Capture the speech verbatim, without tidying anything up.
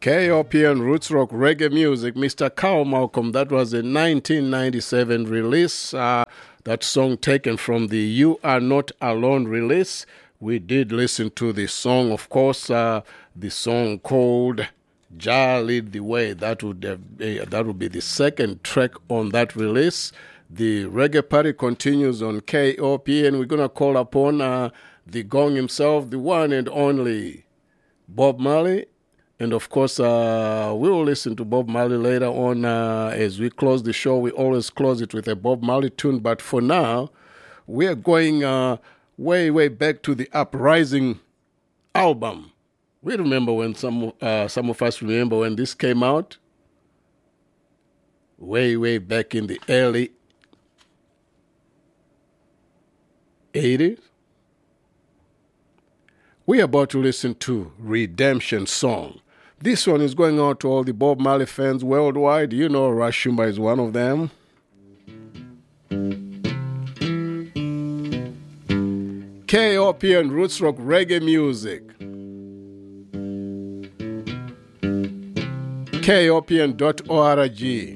K O P N Roots Rock Reggae Music, Mister Carl Malcolm. That was a nineteen ninety-seven release. Uh, that song taken from the You Are Not Alone release. We did listen to the song, of course, uh, the song called Jah Lead the Way. That would have, uh, that would be the second track on that release. The reggae party continues on K O P N. We're going to call upon uh, the gong himself, the one and only Bob Marley. And of course, uh, we will listen to Bob Marley later on. Uh, as we close the show, we always close it with a Bob Marley tune. But for now, we are going uh, way, way back to the Uprising album. We remember when some, uh, some of us remember when this came out. Way, way back in the early eighties. We are about to listen to Redemption Song. This one is going out to all the Bob Marley fans worldwide. You know Ras Shumba is one of them. K O P N Roots Rock Reggae Music. K O P N dot org.